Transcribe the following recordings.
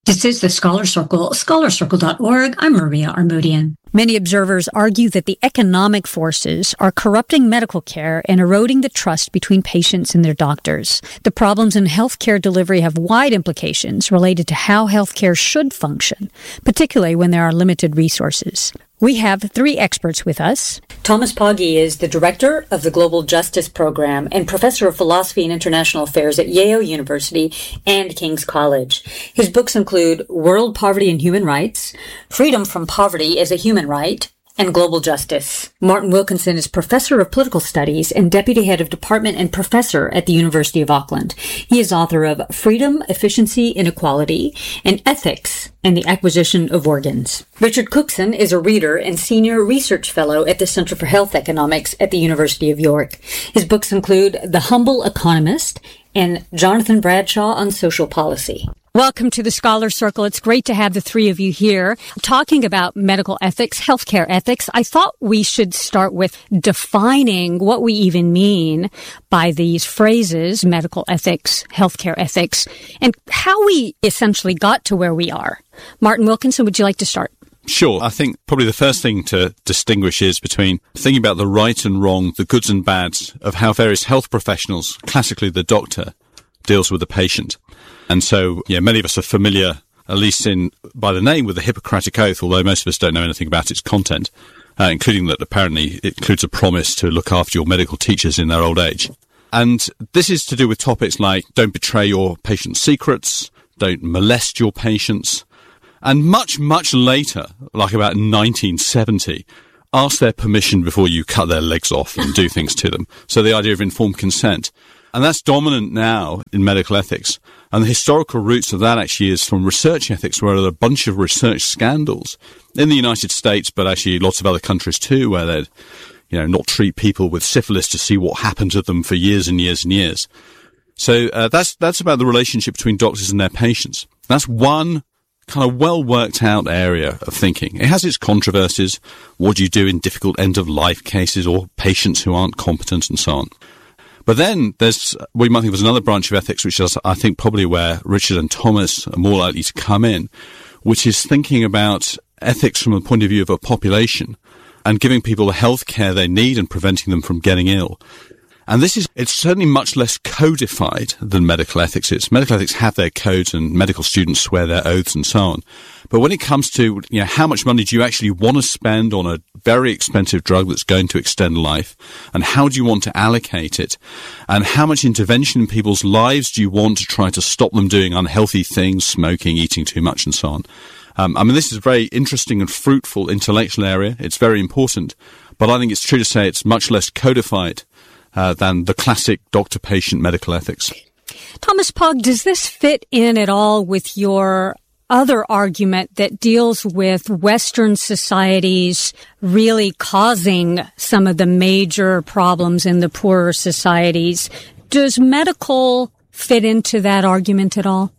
This is the Scholar Circle, scholarcircle.org. I'm Maria Armoudian. Many observers argue that the economic forces are corrupting medical care and eroding the trust between patients and their doctors. The problems in healthcare delivery have wide implications related to how healthcare should function, particularly when there are limited resources. We have three experts with us. Thomas Pogge is the director of the Global Justice Program and professor of philosophy and international affairs at Yale University and King's College. His books include World Poverty and Human Rights, Freedom from Poverty as a Human Right, and Global Justice. Martin Wilkinson is professor of political studies and deputy head of department and professor at the University of Auckland. He is author of Freedom, Efficiency, Inequality, and Ethics and the Acquisition of Organs. Richard Cookson is a reader and senior research fellow at the Center for Health Economics at the University of York. His books include The Humble Economist and Jonathan Bradshaw on Social Policy. Welcome to the Scholar Circle. It's great to have the three of you here talking about medical ethics, healthcare ethics. I thought we should start with defining what we even mean by these phrases, medical ethics, healthcare ethics, and how we essentially got to where we are. Martin Wilkinson, would you like to start? Sure. I think probably the first thing to distinguish is between thinking about the right and wrong, the goods and bads of how various health professionals, classically the doctor, deals with the patient. And so, many of us are familiar, at least by the name, with the Hippocratic Oath, although most of us don't know anything about its content, including that apparently it includes a promise to look after your medical teachers in their old age. And this is to do with topics like don't betray your patient's secrets, don't molest your patients, and much, much later, like about 1970, ask their permission before you cut their legs off and do things to them. So the idea of informed consent. And that's dominant now in medical ethics. And the historical roots of that actually is from research ethics, where there are a bunch of research scandals in the United States, but actually lots of other countries too, where they'd, not treat people with syphilis to see what happened to them for years and years and years. So that's about the relationship between doctors and their patients. That's one kind of well worked out area of thinking. It has its controversies. What do you do in difficult end of life cases or patients who aren't competent and so on? But then there's, we might think there's another branch of ethics, which is, I think, probably where Richard and Thomas are more likely to come in, which is thinking about ethics from the point of view of a population and giving people the health care they need and preventing them from getting ill. And it's certainly much less codified than medical ethics is. Medical ethics have their codes and medical students swear their oaths and so on. But when it comes to, how much money do you actually want to spend on a very expensive drug that's going to extend life? And how do you want to allocate it? And how much intervention in people's lives do you want to try to stop them doing unhealthy things, smoking, eating too much and so on? This is a very interesting and fruitful intellectual area. It's very important. But I think it's true to say it's much less codified than the classic doctor-patient medical ethics. Thomas Pogge, does this fit in at all with your other argument that deals with Western societies really causing some of the major problems in the poorer societies? Does medical fit into that argument at all?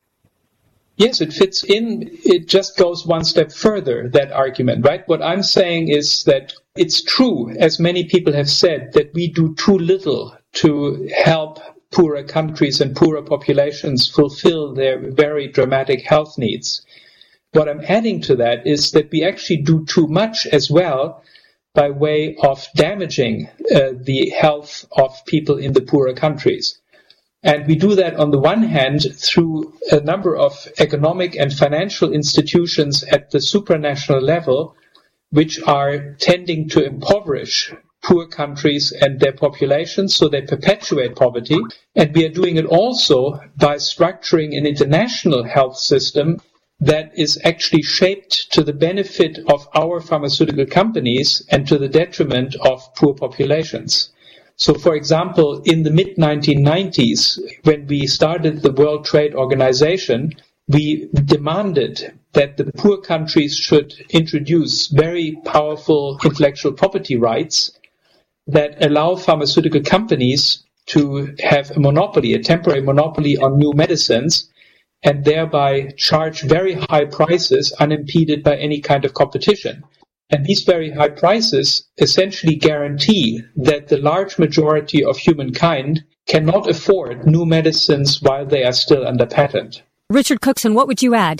Yes, it fits in. It just goes one step further, that argument, right? What I'm saying is that it's true, as many people have said, that we do too little to help poorer countries and poorer populations fulfill their very dramatic health needs. What I'm adding to that is that we actually do too much as well by way of damaging the health of people in the poorer countries. And we do that on the one hand through a number of economic and financial institutions at the supranational level, which are tending to impoverish poor countries and their populations, so they perpetuate poverty. And we are doing it also by structuring an international health system that is actually shaped to the benefit of our pharmaceutical companies and to the detriment of poor populations. So, for example, in the mid-1990s, when we started the World Trade Organization, we demanded that the poor countries should introduce very powerful intellectual property rights that allow pharmaceutical companies to have a monopoly, a temporary monopoly on new medicines, and thereby charge very high prices unimpeded by any kind of competition. And these very high prices essentially guarantee that the large majority of humankind cannot afford new medicines while they are still under patent. Richard Cookson, what would you add?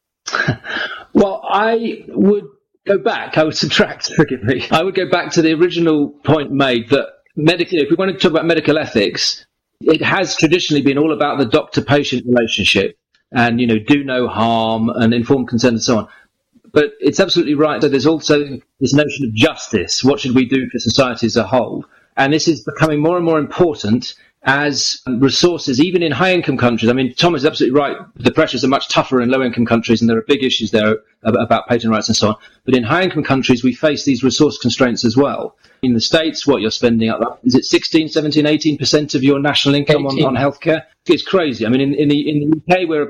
Well, I would go back. I would subtract, forgive me. I would go back to the original point made that if we want to talk about medical ethics, it has traditionally been all about the doctor-patient relationship and, do no harm and informed consent and so on. But it's absolutely right that there's also this notion of justice. What should we do for society as a whole? And this is becoming more and more important as resources, even in high-income countries. I mean, Tom is absolutely right. The pressures are much tougher in low-income countries, and there are big issues there about patent rights and so on. But in high-income countries, we face these resource constraints as well. In the States, what you're spending is it 16, 17, 18% of your national income on healthcare? It's crazy. I mean, in the UK, we're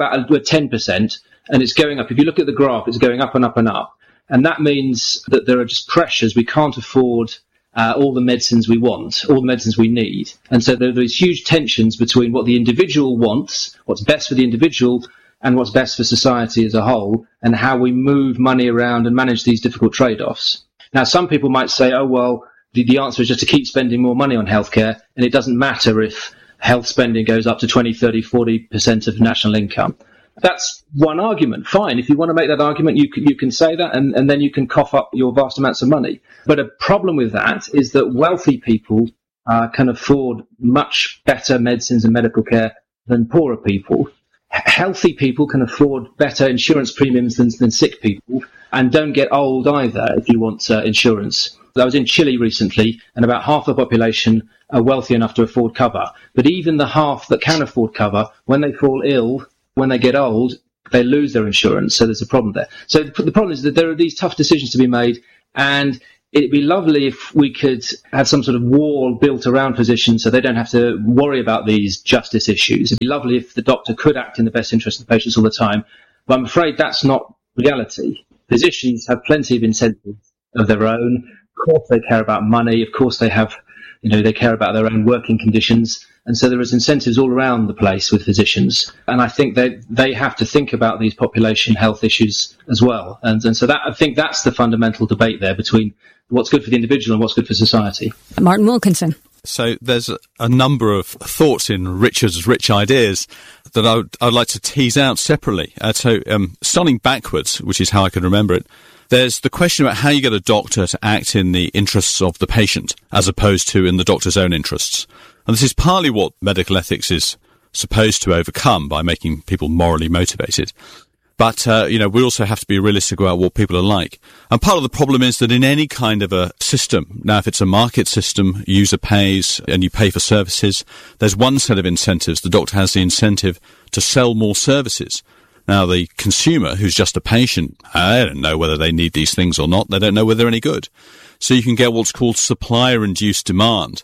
10%, and it's going up. If you look at the graph, it's going up and up and up. And that means that there are just pressures. We can't afford all the medicines we want, all the medicines we need. And so there are these huge tensions between what the individual wants, what's best for the individual, and what's best for society as a whole, and how we move money around and manage these difficult trade-offs. Now, some people might say, oh, well, the answer is just to keep spending more money on healthcare, and it doesn't matter if health spending goes up to 20, 30, 40% of national income. That's one argument. Fine. If you want to make that argument, you can say that, and then you can cough up your vast amounts of money. But a problem with that is that wealthy people can afford much better medicines and medical care than poorer people. Healthy people can afford better insurance premiums than sick people, and don't get old either if you want insurance. I was in Chile recently, and about half the population are wealthy enough to afford cover. But even the half that can afford cover, when they fall ill, when they get old, they lose their insurance, so there's a problem there. So the problem is that there are these tough decisions to be made, and it'd be lovely if we could have some sort of wall built around physicians so they don't have to worry about these justice issues. It'd be lovely if the doctor could act in the best interest of the patients all the time, but I'm afraid that's not reality. Physicians have plenty of incentives of their own. Of course they care about money, of course they have, they care about their own working conditions. And so there is incentives all around the place with physicians. And I think they have to think about these population health issues as well. And so I think that's the fundamental debate there between what's good for the individual and what's good for society. Martin Wilkinson. So there's a number of thoughts in Richard's rich ideas that I'd like to tease out separately. Starting backwards, which is how I can remember it, there's the question about how you get a doctor to act in the interests of the patient as opposed to in the doctor's own interests. And this is partly what medical ethics is supposed to overcome by making people morally motivated. But, we also have to be realistic about what people are like. And part of the problem is that in any kind of a system, now if it's a market system, user pays and you pay for services, there's one set of incentives. The doctor has the incentive to sell more services. Now, the consumer, who's just a patient, they don't know whether they need these things or not. They don't know whether they're any good. So you can get what's called supplier-induced demand,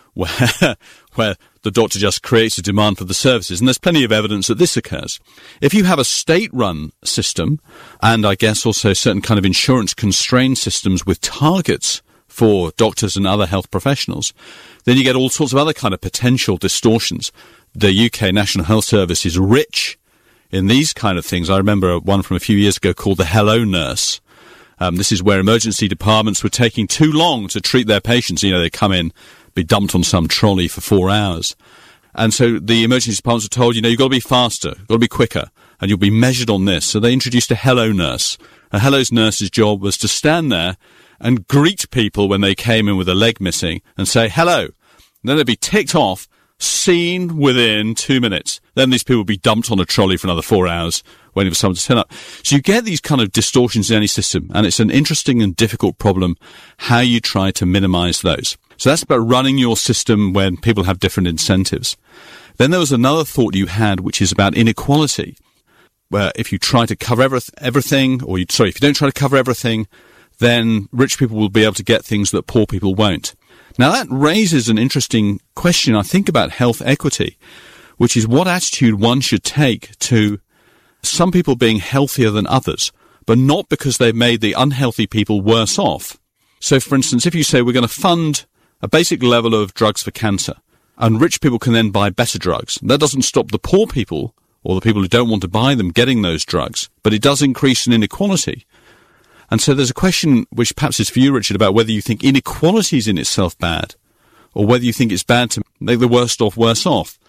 where the doctor just creates a demand for the services. And there's plenty of evidence that this occurs. If you have a state-run system, and I guess also certain kind of insurance-constrained systems with targets for doctors and other health professionals, then you get all sorts of other kind of potential distortions. The UK National Health Service is rich in these kind of things. I remember one from a few years ago called the Hello Nurse. This is where emergency departments were taking too long to treat their patients. They come in, be dumped on some trolley for 4 hours. And so the emergency departments were told, you've got to be faster, you've got to be quicker, and you'll be measured on this. So they introduced a Hello Nurse. A Hello Nurse's job was to stand there and greet people when they came in with a leg missing and say, hello. And then they'd be ticked off, seen within 2 minutes. Then these people would be dumped on a trolley for another 4 hours, waiting for someone to turn up. So you get these kind of distortions in any system, and it's an interesting and difficult problem how you try to minimize those. So that's about running your system when people have different incentives. Then there was another thought you had, which is about inequality, where if you try to cover everything, if you don't try to cover everything, then rich people will be able to get things that poor people won't. Now that raises an interesting question, I think, about health equity, which is what attitude one should take to some people being healthier than others, but not because they've made the unhealthy people worse off. So, for instance, if you say we're going to fund a basic level of drugs for cancer, and rich people can then buy better drugs, that doesn't stop the poor people, or the people who don't want to buy them, getting those drugs, but it does increase in inequality. And so there's a question, which perhaps is for you, Richard, about whether you think inequality is in itself bad, or whether you think it's bad to make the worst off worse off.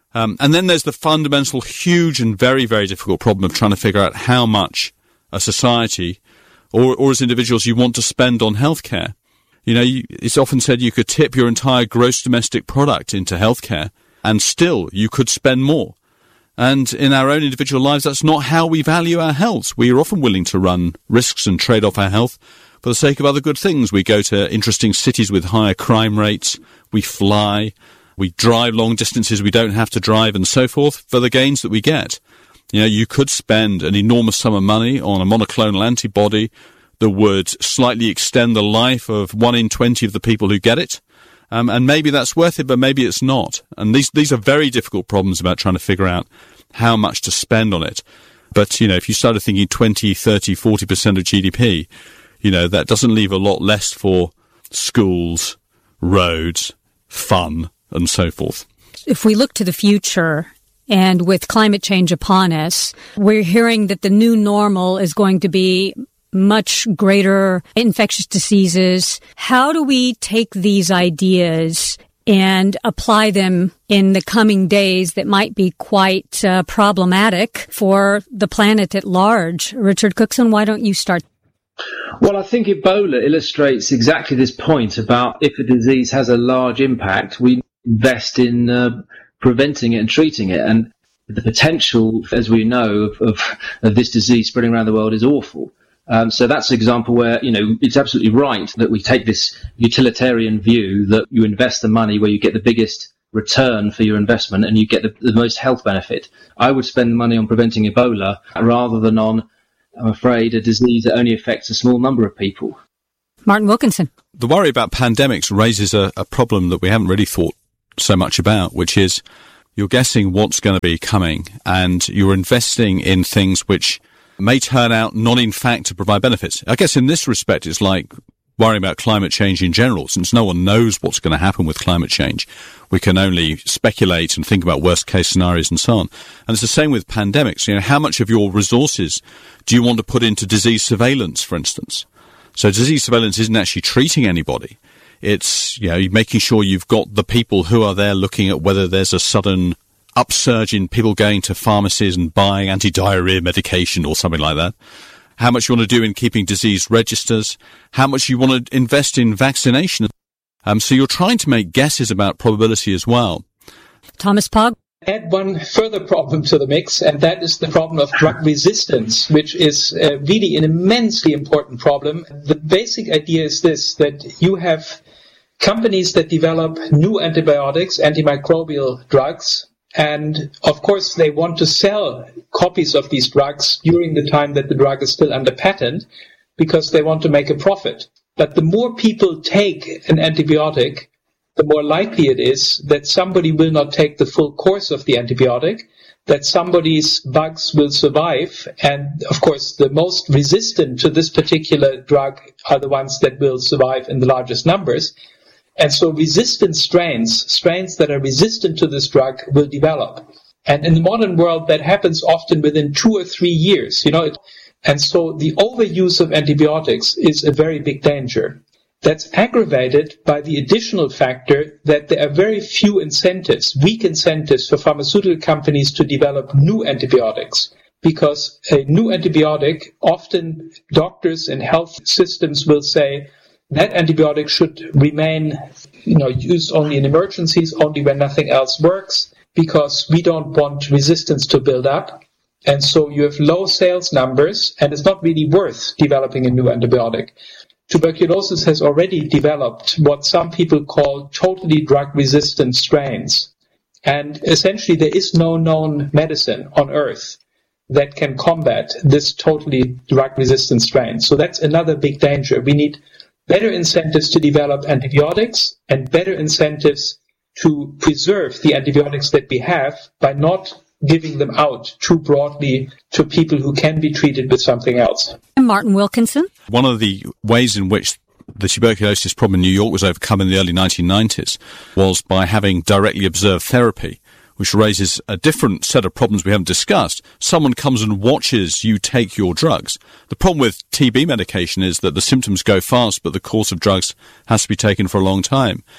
And then there's the fundamental, huge and very, very difficult problem of trying to figure out how much a society or as individuals you want to spend on healthcare. You know, it's often said you could tip your entire gross domestic product into healthcare and still you could spend more. And in our own individual lives, that's not how we value our health. We are often willing to run risks and trade off our health for the sake of other good things. We go to interesting cities with higher crime rates. We fly. We drive long distances we don't have to drive and so forth for the gains that we get. You know, you could spend an enormous sum of money on a monoclonal antibody that would slightly extend the life of 1 in 20 of the people who get it. And maybe that's worth it, but maybe it's not. And these are very difficult problems about trying to figure out how much to spend on it. But, you know, if you started thinking 20, 30, 40% of GDP, you know, that doesn't leave a lot less for schools, roads, fun, and so forth. If we look to the future, and with climate change upon us, we're hearing that the new normal is going to be much greater infectious diseases. How do we take these ideas and apply them in the coming days that might be quite problematic for the planet at large? Richard Cookson, why don't you start? Well, I think Ebola illustrates exactly this point about if a disease has a large impact, we invest in preventing it and treating it. And the potential, as we know, of this disease spreading around the world is awful. So that's an example where, you know, it's absolutely right that we take this utilitarian view that you invest the money where you get the biggest return for your investment and you get the most health benefit. I would spend the money on preventing Ebola rather than on, I'm afraid, a disease that only affects a small number of people. Martin Wilkinson. The worry about pandemics raises a problem that we haven't really thought so much about, which is you're guessing what's going to be coming and you're investing in things which may turn out not in fact to provide benefits. I guess in this respect, it's like worrying about climate change in general. Since no one knows what's going to happen with climate change, we can only speculate and think about worst case scenarios and so on. And it's the same with pandemics. You know, how much of your resources do you want to put into disease surveillance, for instance? So disease surveillance isn't actually treating anybody. It's, you know, making sure you've got the people who are there looking at whether there's a sudden upsurge in people going to pharmacies and buying anti-diarrhea medication or something like that. How much you want to do in keeping disease registers. How much you want to invest in vaccination. So you're trying to make guesses about probability as well. Thomas Pogge. Add one further problem to the mix, and that is the problem of drug resistance, which is really an immensely important problem. The basic idea is this, that you have companies that develop new antibiotics, antimicrobial drugs, and of course they want to sell copies of these drugs during the time that the drug is still under patent because they want to make a profit. But the more people take an antibiotic, the more likely it is that somebody will not take the full course of the antibiotic, that somebody's bugs will survive, and of course the most resistant to this particular drug are the ones that will survive in the largest numbers. And so resistant strains that are resistant to this drug will develop. And in the modern world, that happens often within 2 or 3 years, and so the overuse of antibiotics is a very big danger. That's aggravated by the additional factor that there are very few incentives, weak incentives for pharmaceutical companies to develop new antibiotics. Because a new antibiotic, often doctors and health systems will say, that antibiotic should remain, used only in emergencies, only when nothing else works, because we don't want resistance to build up. And so you have low sales numbers, and it's not really worth developing a new antibiotic. Tuberculosis has already developed what some people call totally drug-resistant strains. And essentially there is no known medicine on earth that can combat this totally drug-resistant strain. So that's another big danger. We need better incentives to develop antibiotics and better incentives to preserve the antibiotics that we have by not giving them out too broadly to people who can be treated with something else. And Martin Wilkinson. One of the ways in which the tuberculosis problem in New York was overcome in the early 1990s was by having directly observed therapy, which raises a different set of problems we haven't discussed. Someone comes and watches you take your drugs. The problem with TB medication is that the symptoms go fast, but the course of drugs has to be taken for a long time.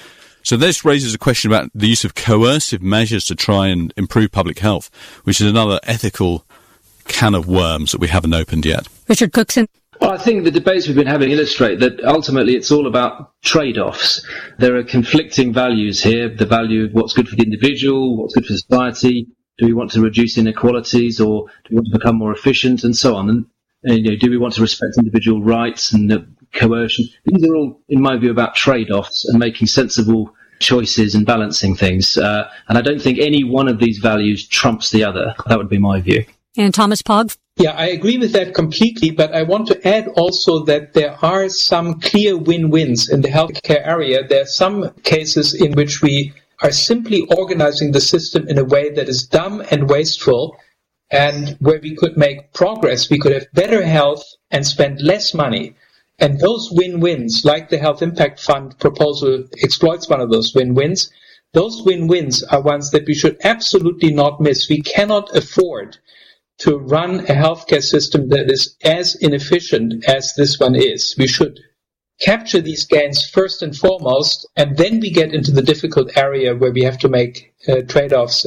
So this raises a question about the use of coercive measures to try and improve public health, which is another ethical can of worms that we haven't opened yet. Richard Cookson. Well, I think the debates we've been having illustrate that ultimately it's all about trade-offs. There are conflicting values here, the value of what's good for the individual, what's good for society. Do we want to reduce inequalities, or do we want to become more efficient, and so on? And do we want to respect individual rights and coercion? These are all, in my view, about trade-offs and making sensible choices and balancing things. And I don't think any one of these values trumps the other. That would be my view. And Thomas Pogge. Yeah, I agree with that completely, but I want to add also that there are some clear win-wins in the healthcare area. There are some cases in which we are simply organizing the system in a way that is dumb and wasteful, and where we could make progress. We could have better health and spend less money. And those win-wins, like the Health Impact Fund proposal exploits one of those win-wins, those win-wins are ones that we should absolutely not miss. We cannot afford to run a healthcare system that is as inefficient as this one is. We should capture these gains first and foremost, and then we get into the difficult area where we have to make trade-offs,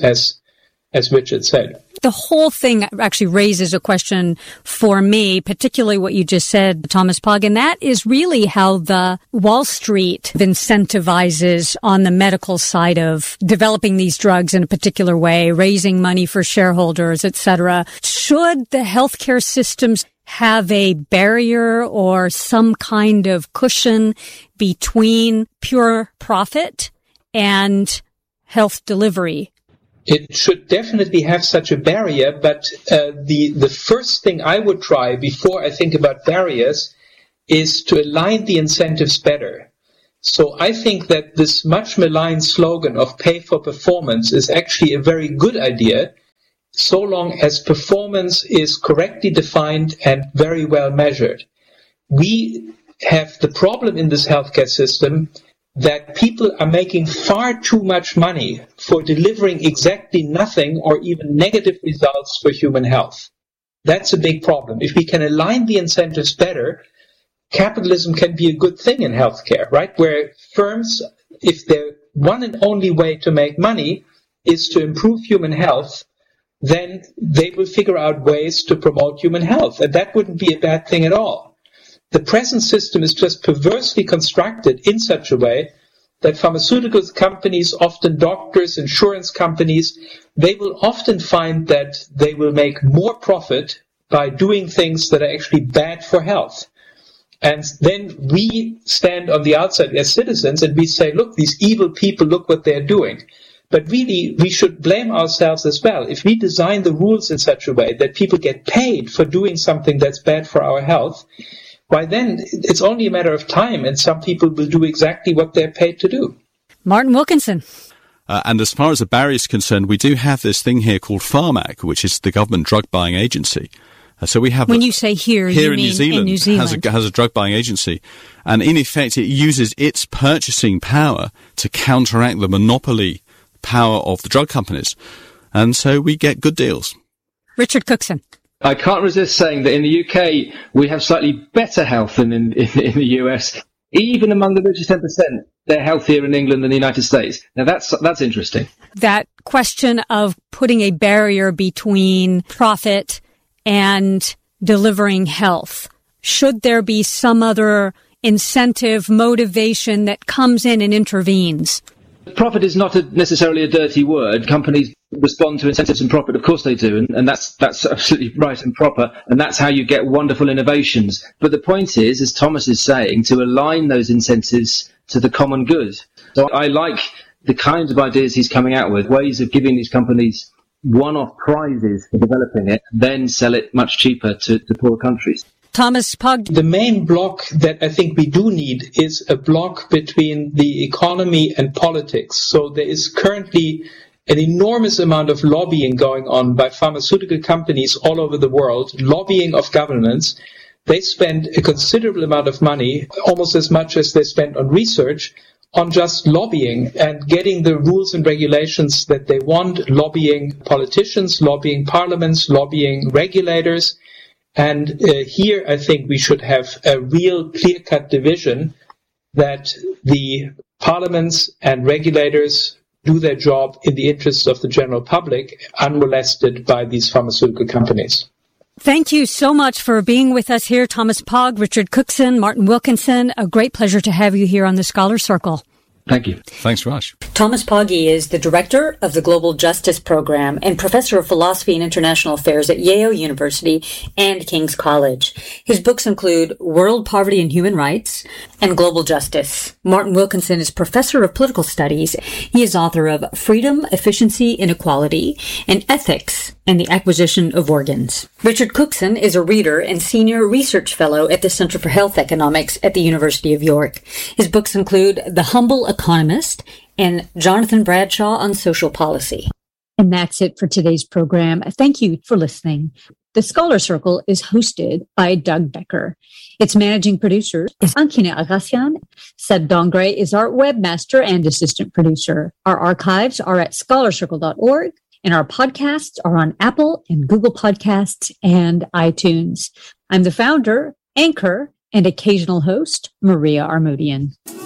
as Richard said. The whole thing actually raises a question for me, particularly what you just said, Thomas Pogge, and that is really how the Wall Street incentivizes on the medical side of developing these drugs in a particular way, raising money for shareholders, etc. Should the healthcare systems have a barrier or some kind of cushion between pure profit and health delivery? It should definitely have such a barrier, but the first thing I would try before I think about barriers is to align the incentives better. So I think that this much maligned slogan of pay for performance is actually a very good idea, so long as performance is correctly defined and very well measured. We have the problem in this healthcare system that people are making far too much money for delivering exactly nothing or even negative results for human health. That's a big problem. If we can align the incentives better, capitalism can be a good thing in healthcare, right? Where firms, if their one and only way to make money is to improve human health, then they will figure out ways to promote human health. And that wouldn't be a bad thing at all. The present system is just perversely constructed in such a way that pharmaceutical companies, often doctors, insurance companies, they will often find that they will make more profit by doing things that are actually bad for health. And then we stand on the outside as citizens and we say, look, these evil people, look what they're doing. But really, we should blame ourselves as well. If we design the rules in such a way that people get paid for doing something that's bad for our health, why then it's only a matter of time and some people will do exactly what they're paid to do. Martin Wilkinson. And as far as the barrier is concerned, we do have this thing here called Pharmac, which is the government drug buying agency. So we have when you say here you in mean New Zealand has a drug buying agency, and in effect it uses its purchasing power to counteract the monopoly power of the drug companies, and so we get good deals. Richard Cookson. I can't resist saying that in the UK we have slightly better health than in the US. Even among the richest 10%, they're healthier in England than the United States. Now that's interesting. That question of putting a barrier between profit and delivering health. Should there be some other incentive, motivation that comes in and intervenes? Profit is not necessarily a dirty word. Companies respond to incentives and profit. Of course they do. And that's absolutely right and proper. And that's how you get wonderful innovations. But the point is, as Thomas is saying, to align those incentives to the common good. So I like the kinds of ideas he's coming out with, ways of giving these companies one-off prizes for developing it, then sell it much cheaper to poor countries. Thomas Pogge. The main block that I think we do need is a block between the economy and politics. So there is currently an enormous amount of lobbying going on by pharmaceutical companies all over the world, lobbying of governments. They spend a considerable amount of money, almost as much as they spend on research, on just lobbying and getting the rules and regulations that they want, lobbying politicians, lobbying parliaments, lobbying regulators. And here I think we should have a real clear-cut division that the parliaments and regulators do their job in the interests of the general public, unmolested by these pharmaceutical companies. Thank you so much for being with us here, Thomas Pogge, Richard Cookson, Martin Wilkinson. A great pleasure to have you here on the Scholar Circle. Thank you. Thanks, Raj. Thomas Pogge is the director of the Global Justice Program and professor of philosophy and international affairs at Yale University and King's College. His books include World Poverty and Human Rights and Global Justice. Martin Wilkinson is professor of political studies. He is author of Freedom, Efficiency, Inequality, and Ethics and the Acquisition of Organs. Richard Cookson is a reader and senior research fellow at the Center for Health Economics at the University of York. His books include The Humble Economist and Jonathan Bradshaw on Social Policy. And that's it for today's program. Thank you for listening. The Scholar Circle is hosted by Doug Becker. Its managing producer is Ankina Agassian. Seb Dongre is our webmaster and assistant producer. Our archives are at scholarcircle.org, and our podcasts are on Apple and Google Podcasts and iTunes. I'm the founder, anchor, and occasional host, Maria Armodian.